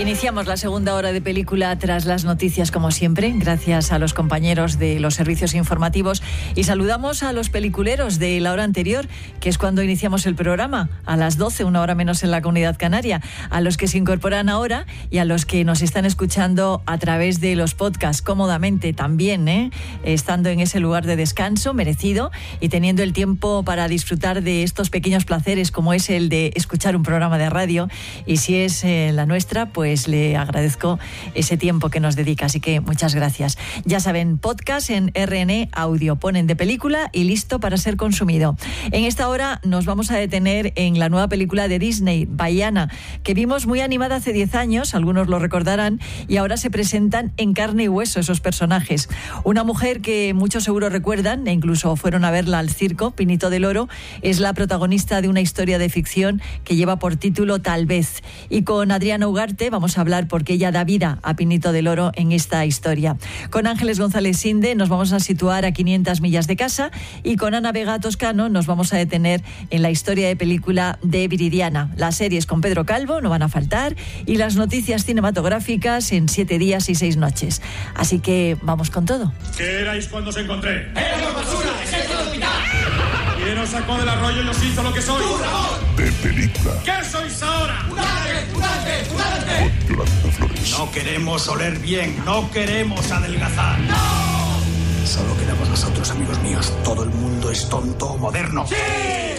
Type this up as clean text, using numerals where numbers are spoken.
Iniciamos la segunda hora de película tras las noticias, como siempre, gracias a los compañeros de los servicios informativos, y saludamos a los peliculeros de la hora anterior, que es cuando iniciamos el programa, a las 12, una hora menos en la Comunidad Canaria, a los que se incorporan ahora y a los que nos están escuchando a través de los podcasts cómodamente también, estando en ese lugar de descanso merecido y teniendo el tiempo para disfrutar de estos pequeños placeres como es el de escuchar un programa de radio, y si es la nuestra, pues le agradezco ese tiempo que nos dedica, así que muchas gracias. Ya saben, podcast en RN Audio, ponen de película y listo para ser consumido. En esta hora nos vamos a detener en la nueva película de Disney, Vaiana, que vimos muy animada hace 10 años, algunos lo recordarán, y ahora se presentan en carne y hueso esos personajes. Una mujer que muchos seguro recuerdan, e incluso fueron a verla al circo, Pinito del Oro, es la protagonista de una historia de ficción que lleva por título Tal vez. Y con Adriana Ugarte vamos a hablar porque ella da vida a Pinito del Oro en esta historia. Con Ángeles González Sinde nos vamos a situar a 500 millas de casa, y con Ana Vega Toscano nos vamos a detener en la historia de película de Viridiana. Las series con Pedro Calvo no van a faltar, y las noticias cinematográficas en 7 días y 6 noches. Así que vamos con todo. ¿Qué erais cuando os encontré? ¡Éramos basura! ¡Excepto el hospital! ¿Quién os sacó del arroyo y os hizo lo que sois? ¡Tú, Ramón! De película. ¿Qué sois ahora? ¡Mutante! ¡Mutante! Con Yolanda Flores. No queremos oler bien, no queremos adelgazar. ¡No! Solo quedamos nosotros, amigos míos. Todo el mundo es tonto o moderno. ¡Sí!